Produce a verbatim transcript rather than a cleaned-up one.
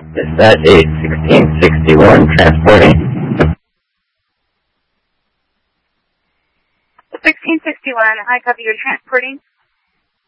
Dispatch eight sixteen sixty-one, transporting. sixteen sixty-one, I copy, you're transporting.